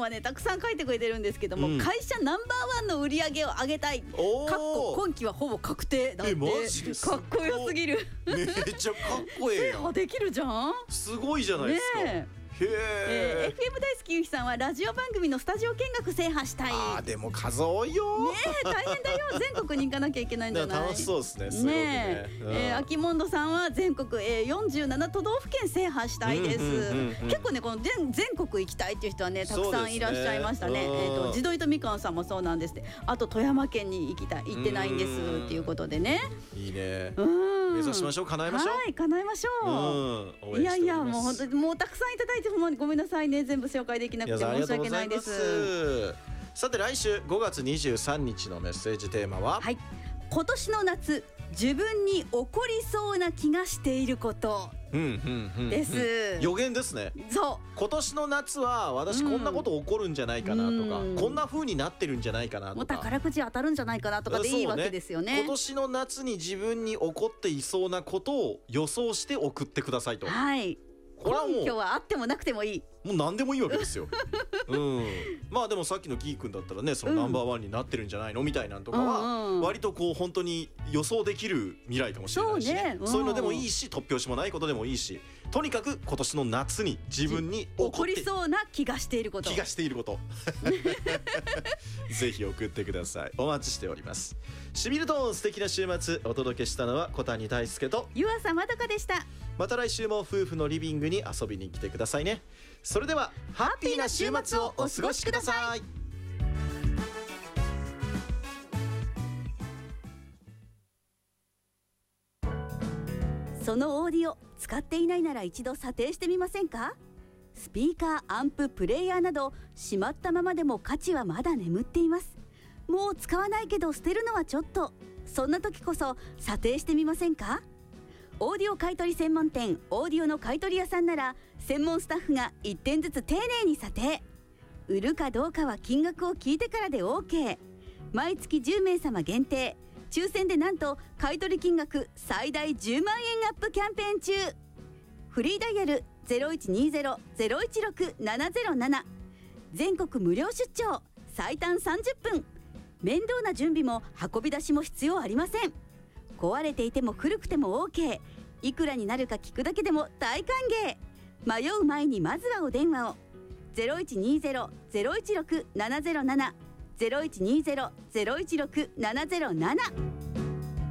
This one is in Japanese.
はねたくさん書いてくれてるんですけども、会社ナンバーワンの売り上げを上げたい、今期はほぼ確定だって。 マジですかっこよすぎる。 めっちゃかっこええやん。 できるじゃん。 すごいじゃないですか、 ねへ FM 大好きゆうひさんはラジオ番組のスタジオ見学制覇したい。 でも数多いよね大変だよ。全国に行かなきゃいけないんじゃない。 楽しそうですね。すごくね。 秋モンドさんは全国、47都道府県制覇したいです。結構ねこの全国行きたいっていう人はねたくさんいらっしゃいましたね。地鶏とみかんさんもそうなんですって。あと富山県に行ってないんですっていうことでね。 いいね。目指しましょう。叶えましょう。 はい叶えましょう。いやいやもう本当にもうたくさんいただいてほんまにごめんなさいね。全部紹介できなくて申し訳ないです。 さて来週5月23日のメッセージテーマは、 今年の夏自分に起こりそうな気がしていることです。 予言ですね。 そう今年の夏は私こんなこと起こるんじゃないかなとか、こんな風になってるんじゃないかなとか、 もう宝くじ当たるんじゃないかなとかでいいわけですよね。 今年の夏に自分に起こっていそうなことを予想して送ってくださいと。 根拠はあってもなくてもいい。 もう何でもいいわけですよ。まあでもさっきのキーくんだったらね、そのナンバーワンになってるんじゃないのみたいなんとかは割とこう本当に予想できる未来かもしれないしね。そういうのでもいいし、突拍子もないことでもいいし、とにかく今年の夏に自分に起こりそうな気がしていることぜひ送ってください。お待ちしております。しみるトーン素敵な週末お届けしたのは小谷大輔と湯浅まどかでした。 また来週も夫婦のリビングに遊びに来てくださいね。それではハッピーな週末をお過ごしください。 そのオーディオ使っていないなら一度査定してみませんか。スピーカー、アンプ、プレイヤーなどしまったままでも価値はまだ眠っています。もう使わないけど捨てるのはちょっと、そんな時こそ査定してみませんか。オーディオ買取専門店オーディオの買取屋さんなら専門スタッフが1点ずつ丁寧に査定。売るかどうかは金額を聞いてからで OK。 毎月10名様限定、抽選でなんと買取金額最大10万円アップキャンペーン中。フリーダイヤル 0120-016-707、 全国無料出張、最短30分。面倒な準備も運び出しも必要ありません。壊れていても古くても OK。 いくらになるか聞くだけでも大歓迎。迷う前にまずはお電話を。 0120-016-707 0120-016-707